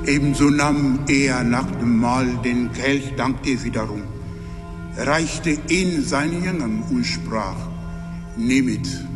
Ebenso nahm er nach dem Mahl den Kelch, dankte wiederum, reichte ihn seinen Jüngern und sprach: Nehmet